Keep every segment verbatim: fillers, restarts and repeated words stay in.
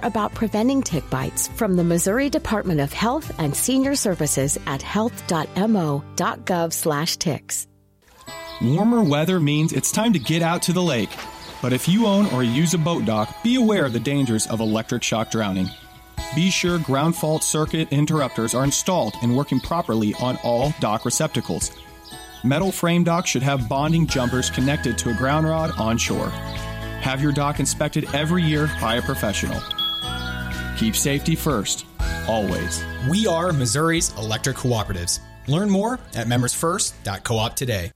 about preventing tick bites from the Missouri Department of Health and Senior Services at health.mo.gov slash ticks. Warmer weather means it's time to get out to the lake. But if you own or use a boat dock, be aware of the dangers of electric shock drowning. Be sure ground fault circuit interrupters are installed and working properly on all dock receptacles. Metal frame docks should have bonding jumpers connected to a ground rod on shore. Have your dock inspected every year by a professional. Keep safety first, always. We are Missouri's electric cooperatives. Learn more at members first dot coop today.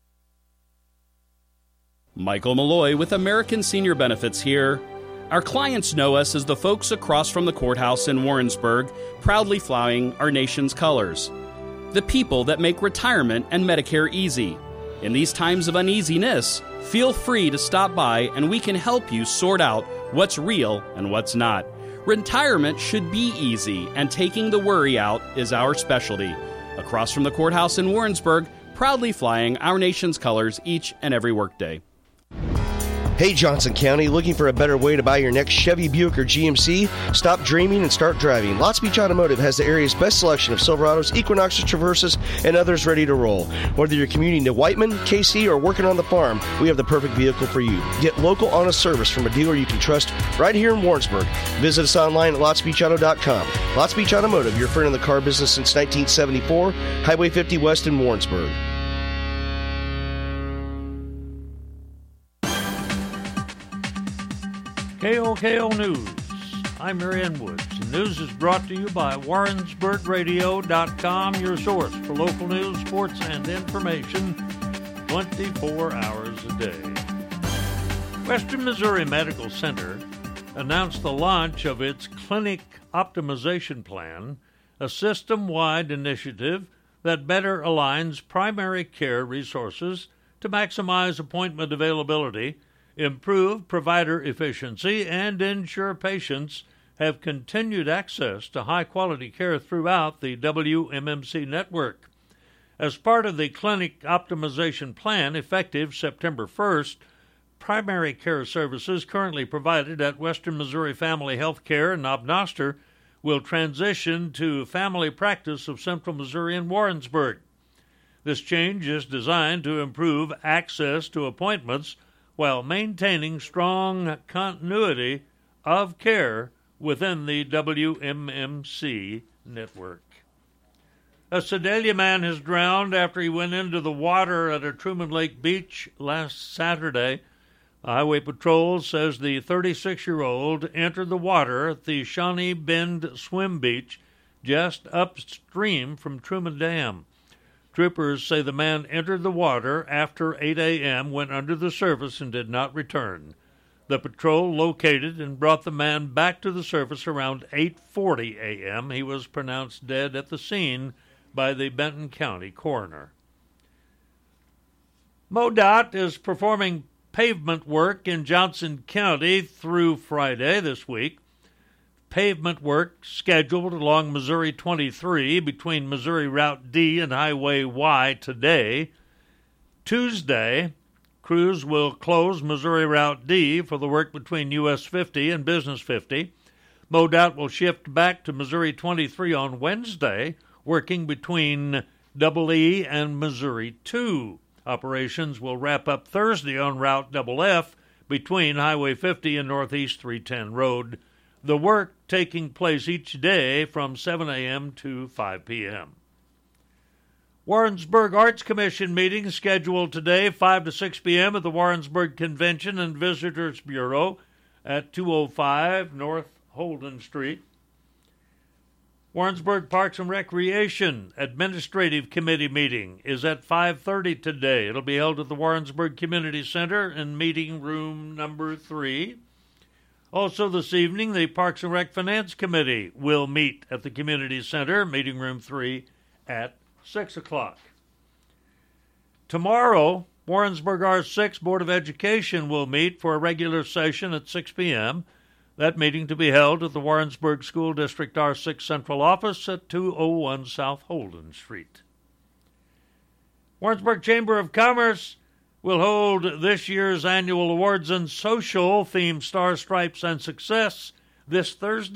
Michael Malloy with American Senior Benefits here. Our clients know us as the folks across from the courthouse in Warrensburg, proudly flying our nation's colors. The people that make retirement and Medicare easy. In these times of uneasiness, feel free to stop by and we can help you sort out what's real and what's not. Retirement should be easy, and taking the worry out is our specialty. Across from the courthouse in Warrensburg, proudly flying our nation's colors each and every workday. Hey, Johnson County, looking for a better way to buy your next Chevy, Buick, or G M C? Stop dreaming and start driving. Lots Beach Automotive has the area's best selection of Silverados, Equinoxes, Traverses, and others ready to roll. Whether you're commuting to Whiteman, K C, or working on the farm, we have the perfect vehicle for you. Get local, honest service from a dealer you can trust right here in Warrensburg. Visit us online at lots beach auto dot com. Lots Beach Automotive, your friend in the car business since nineteen seventy-four, Highway fifty West in Warrensburg. K O K O News. I'm Marianne Woods. The news is brought to you by Warrensburg Radio dot com, your source for local news, sports, and information twenty-four hours a day. Western Missouri Medical Center announced the launch of its Clinic Optimization Plan, a system-wide initiative that better aligns primary care resources to maximize appointment availability, improve provider efficiency, and ensure patients have continued access to high-quality care throughout the W M M C network. As part of the Clinic Optimization Plan, effective September first, primary care services currently provided at Western Missouri Family Health Care in Knob-Noster will transition to Family Practice of Central Missouri in Warrensburg. This change is designed to improve access to appointments while maintaining strong continuity of care within the W M M C network. A Sedalia man has drowned after he went into the water at a Truman Lake beach last Saturday. Highway Patrol says the thirty-six-year-old entered the water at the Shawnee Bend Swim Beach just upstream from Truman Dam. Troopers say the man entered the water after eight a.m., went under the surface, and did not return. The patrol located and brought the man back to the surface around eight forty a.m. He was pronounced dead at the scene by the Benton County coroner. MoDOT is performing pavement work in Johnson County through Friday this week. Pavement work scheduled along Missouri twenty-three between Missouri Route D and Highway Y today. Tuesday, crews will close Missouri Route D for the work between U S fifty and Business fifty. MoDOT will shift back to Missouri twenty-three on Wednesday, working between Double E and Missouri two. Operations will wrap up Thursday on Route Double F between Highway fifty and Northeast three ten Road. The work taking place each day from seven a.m. to five p.m. Warrensburg Arts Commission meeting scheduled today, five to six p.m. at the Warrensburg Convention and Visitors Bureau at two oh five North Holden Street. Warrensburg Parks and Recreation Administrative Committee meeting is at five thirty today. It'll be held at the Warrensburg Community Center in meeting room number three. Also this evening, the Parks and Rec Finance Committee will meet at the Community Center, meeting room three, at six o'clock. Tomorrow, Warrensburg R six Board of Education will meet for a regular session at six p.m., that meeting to be held at the Warrensburg School District R six Central Office at two oh one South Holden Street. Warrensburg Chamber of Commerce will hold this year's annual Awards and Social theme Star Stripes and Success this Thursday.